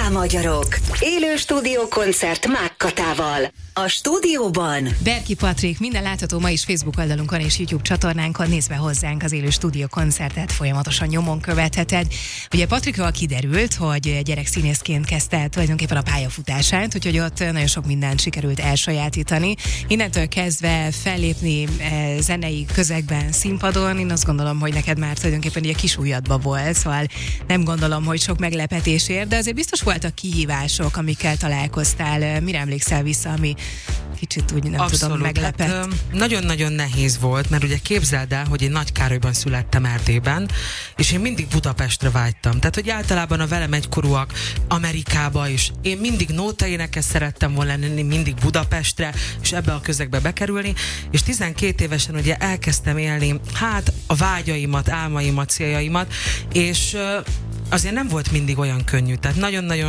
Hajrá magyarok! Élő stúdiókoncert Mákkatával. A stúdióban Berki Patrik, minden látható ma is Facebook oldalunkon és YouTube csatornánkon. Nézd be hozzánk, az élő stúdiókoncertet folyamatosan nyomon követheted. Ugye Patrikról kiderült, hogy gyerekszínészként kezdte tulajdonképpen a pályafutását, úgyhogy ott nagyon sok mindent sikerült elsajátítani. Innentől kezdve fellépni zenei közegben, színpadon, én azt gondolom, hogy neked már tulajdonképpen ugye kis ujjadba volt, szóval nem gondolom, hogy sok meglepetés ér, de azért biztos voltak kihívások, amikkel találkoztál. Mire emlékszel vissza, ami kicsit úgy nem tudom, meglepett? Hát, nagyon-nagyon nehéz volt, mert ugye képzeld el, hogy én Nagykárolyban születtem, Erdélyben, és én mindig Budapestre vágytam. Tehát, hogy általában a velem egykorúak Amerikába is. Én mindig nótaénekes szerettem volna lenni, mindig Budapestre, és ebbe a közegbe bekerülni, és 12 évesen ugye elkezdtem élni, hát a vágyaimat, álmaimat, céljaimat, és azért nem volt mindig olyan könnyű. Tehát nagyon-nagyon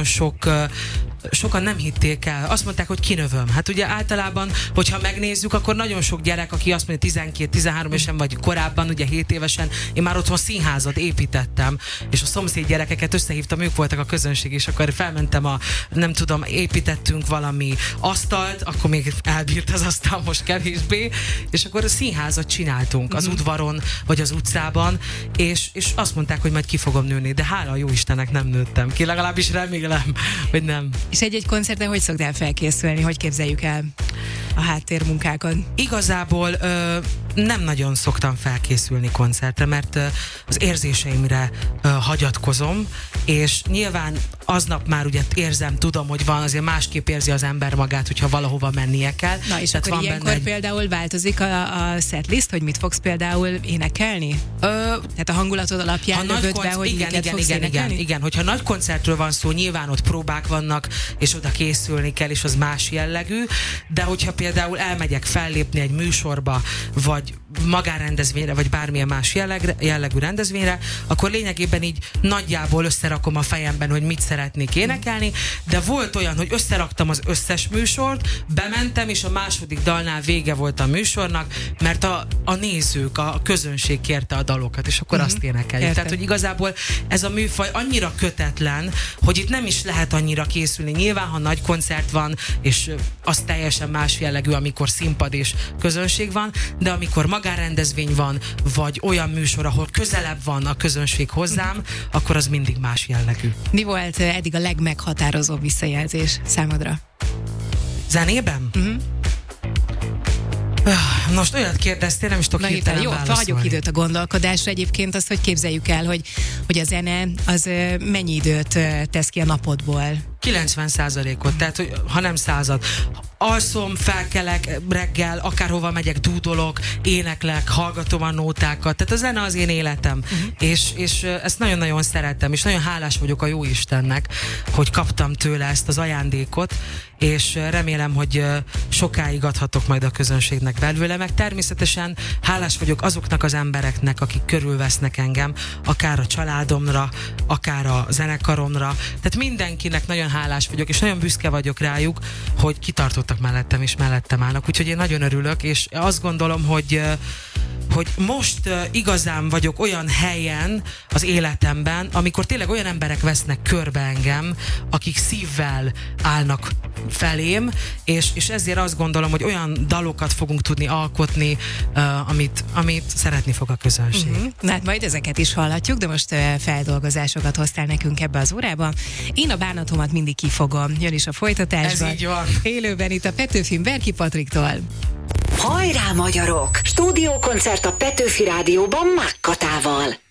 sokan nem hitték el. Azt mondták, hogy kinövöm. Hát ugye általában, hogyha megnézzük, akkor nagyon sok gyerek, aki azt mondja 12-13 évesen, vagy korábban, ugye 7 évesen, én már otthon színházat építettem, és a szomszéd gyerekeket összehívtam, ők voltak a közönség, és akkor felmentem nem tudom, építettünk valami asztalt, akkor még elbírt az asztal, most kevésbé, és akkor a színházat csináltunk az udvaron, vagy az utcában, és azt mondták, hogy majd ki fogom nőni, de hála a jó Istennek nem nőttem ki, legalábbis remélem, hogy nem. És egy koncerten hogy szoktál felkészülni? Hogy képzeljük el a háttérmunkákat? Igazából nem nagyon szoktam felkészülni koncertre, mert az érzéseimre hagyatkozom, és nyilván aznap már ugye érzem, tudom, hogy van, azért másképp érzi az ember magát, hogyha valahova mennie kell. Na és akkor ilyenkor például változik a setlist, hogy mit fogsz például énekelni? Tehát a hangulatod alapján lövöd be, hogy miket fogsz énekelni? Igen, hogyha nagy koncertről van szó, nyilván ott próbák vannak, és oda készülni kell, és az más jellegű, de hogyha például elmegyek fellépni egy műsorba, vagy magánrendezvényre, vagy bármilyen más jellegű rendezvényre, akkor lényegében így nagyjából összerakom a fejemben, hogy mit szeretnék énekelni, de volt olyan, hogy összeraktam az összes műsort, bementem, és a második dalnál vége volt a műsornak, mert a nézők, a közönség kérte a dalokat, és akkor azt énekeljük. Tehát, hogy igazából ez a műfaj annyira kötetlen, hogy itt nem is lehet annyira készülni. Nyilván, ha nagy koncert van, és az teljesen más jellegű, amikor színpad és közönség van, de amikor magánrendezvény van, vagy olyan műsor, ahol közelebb van a közönség hozzám, akkor az mindig más jellegű. Mi volt eddig a legmeghatározóbb visszajelzés számodra? Zenében? Most olyat kérdeztél, nem is tudok hirtelen válaszolni. Jó, hagyjuk időt a gondolkodásra. Egyébként azt, hogy képzeljük el, hogy a zene az mennyi időt tesz ki a napodból? 90%-ot, tehát ha nem 100-at. Alszom, felkelek reggel, akárhova megyek, dúdolok, éneklek, hallgatom a nótákat. Tehát a zene az én életem. És ezt nagyon-nagyon szeretem, és nagyon hálás vagyok a jó Istennek, hogy kaptam tőle ezt az ajándékot, és remélem, hogy sokáig adhatok majd a közönségnek belőle, meg természetesen hálás vagyok azoknak az embereknek, akik körülvesznek engem, akár a családomra, akár a zenekaromra. Tehát mindenkinek nagyon hálás vagyok, és nagyon büszke vagyok rájuk, hogy kitartottak mellettem, és mellettem állnak. Úgyhogy én nagyon örülök, és azt gondolom, hogy most igazán vagyok olyan helyen az életemben, amikor tényleg olyan emberek vesznek körbe engem, akik szívvel állnak felém, és ezért azt gondolom, hogy olyan dalokat fogunk tudni alkotni, amit szeretni fog a közönség. Na hát majd ezeket is hallhatjuk, de most feldolgozásokat hoztál nekünk ebbe az órába. Én a bánatomat mindig kifogom. Jön is a folytatásban. Ez így van. Élőben itt a Petőfin Berki Patriktól. Hajrá magyarok! Stúdiókoncert a Petőfi Rádióban Mákkatával.